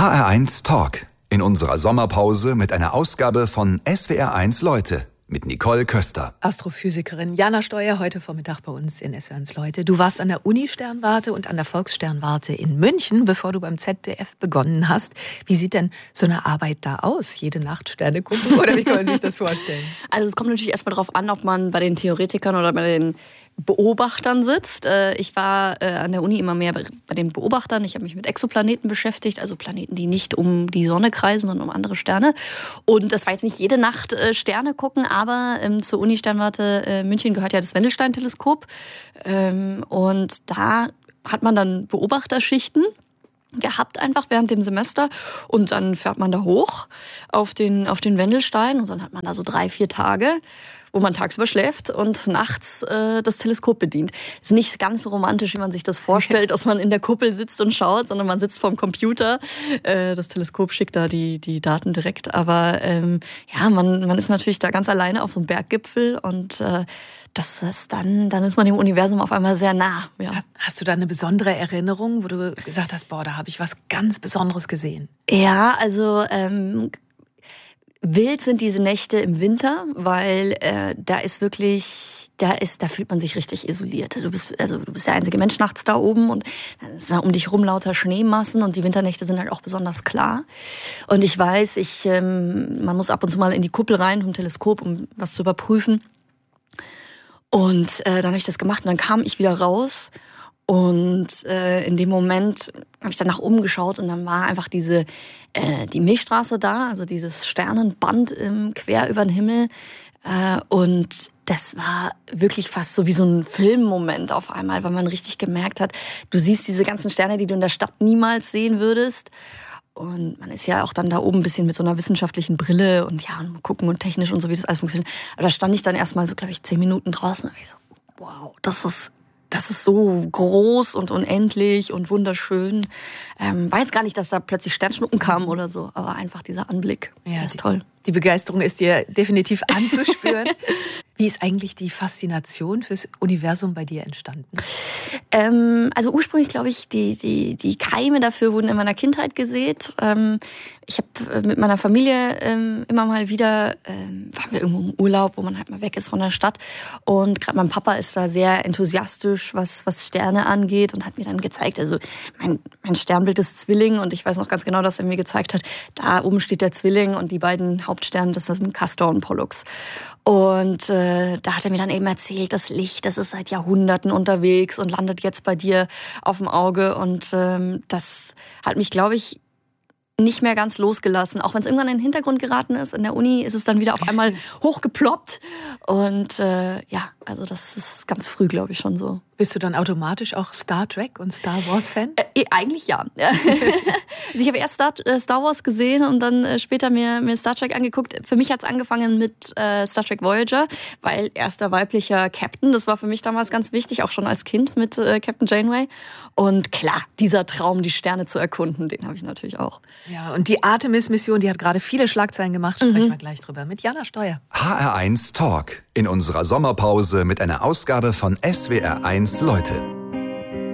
HR1 Talk. In unserer Sommerpause mit einer Ausgabe von SWR1 Leute mit Nicole Köster. Astrophysikerin Jana Steuer heute Vormittag bei uns in SWR1 Leute. Du warst an der Uni-Sternwarte und an der Volkssternwarte in München, bevor du beim ZDF begonnen hast. Wie sieht denn so eine Arbeit da aus? Jede Nacht Sterne gucken oder wie kann man sich das vorstellen? Also es kommt natürlich erstmal darauf an, ob man bei den Theoretikern oder bei den Beobachtern sitzt. Ich war an der Uni immer mehr bei den Beobachtern. Ich habe mich mit Exoplaneten beschäftigt, also Planeten, die nicht um die Sonne kreisen, sondern um andere Sterne. Und das war jetzt nicht jede Nacht Sterne gucken, aber zur Uni-Sternwarte München gehört ja das Wendelstein-Teleskop. Und da hat man dann Beobachterschichten gehabt einfach während dem Semester und dann fährt man da hoch auf den Wendelstein und dann hat man da so 3-4 Tage, wo man tagsüber schläft und nachts das Teleskop bedient. Ist nicht ganz so romantisch, wie man sich das vorstellt, dass man in der Kuppel sitzt und schaut, sondern man sitzt vorm Computer. Das Teleskop schickt da die Daten direkt. Aber ja, man ist natürlich da ganz alleine auf so einem Berggipfel und das ist dann ist man dem Universum auf einmal sehr nah. Ja. Hast du da eine besondere Erinnerung, wo du gesagt hast, boah, da habe ich was ganz Besonderes gesehen? Ja, also wild sind diese Nächte im Winter, weil da fühlt man sich richtig isoliert. Du bist der einzige Mensch nachts da oben und dann ist da um dich rum lauter Schneemassen und die Winternächte sind halt auch besonders klar. Und ich weiß, man muss ab und zu mal in die Kuppel rein vom Teleskop, um was zu überprüfen. Und dann habe ich das gemacht und dann kam ich wieder raus. Und in dem Moment habe ich dann nach oben geschaut und dann war einfach die Milchstraße da, also dieses Sternenband quer über den Himmel. Und das war wirklich fast so wie so ein Filmmoment auf einmal, weil man richtig gemerkt hat, du siehst diese ganzen Sterne, die du in der Stadt niemals sehen würdest. Und man ist ja auch dann da oben ein bisschen mit so einer wissenschaftlichen Brille und ja, und gucken und technisch und so, wie das alles funktioniert. Aber da stand ich dann erstmal so, glaube ich, 10 Minuten draußen und ich so, wow, das ist so groß und unendlich und wunderschön. War jetzt gar nicht, dass da plötzlich Sternschnuppen kamen oder so, aber einfach dieser Anblick, ja, der ist toll. Die Begeisterung ist dir definitiv anzuspüren. Wie ist eigentlich die Faszination fürs Universum bei dir entstanden? Also ursprünglich, glaube ich, die Keime dafür wurden in meiner Kindheit gesät. Ich habe mit meiner Familie immer mal wieder, waren wir irgendwo im Urlaub, wo man halt mal weg ist von der Stadt. Und gerade mein Papa ist da sehr enthusiastisch, was Sterne angeht und hat mir dann gezeigt, also mein Sternbild ist Zwilling und ich weiß noch ganz genau, dass er mir gezeigt hat, da oben steht der Zwilling und die beiden Hauptsterne, das sind Castor und Pollux. Und da hat er mir dann eben erzählt, das Licht, das ist seit Jahrhunderten unterwegs und landet jetzt bei dir auf dem Auge. Und das hat mich, glaube ich, nicht mehr ganz losgelassen. Auch wenn es irgendwann in den Hintergrund geraten ist, in der Uni ist es dann wieder auf einmal hochgeploppt. Und ja, also das ist ganz früh, glaube ich, schon so. Bist du dann automatisch auch Star Trek und Star Wars Fan? Eigentlich ja. Also ich habe erst Star Wars gesehen und dann später mir Star Trek angeguckt. Für mich hat es angefangen mit Star Trek Voyager, weil erster weiblicher Captain, das war für mich damals ganz wichtig, auch schon als Kind mit Captain Janeway. Und klar, dieser Traum, die Sterne zu erkunden, den habe ich natürlich auch. Ja, und die Artemis-Mission, die hat gerade viele Schlagzeilen gemacht. Sprechen wir gleich drüber mit Jana Steuer. HR1 Talk. In unserer Sommerpause mit einer Ausgabe von SWR1 Leute.